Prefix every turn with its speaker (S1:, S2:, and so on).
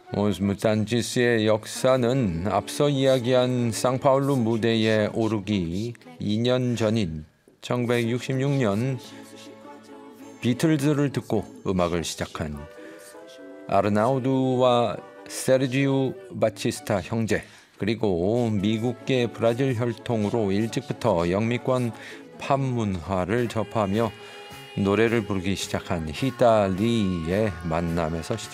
S1: Os Mutantis의 역사는 앞서 이야기한 상파울루 무대에 오르기 2년 전인 1966년 비틀즈를 듣고 음악을 시작한 아르나우두와 세르지우 바치스타 형제, 그리고 미국계 브라질 혈통으로 일찍부터 영미권 팝 문화를 접하며 노래를 부르기 시작한 히타 리의 만남에서 시작.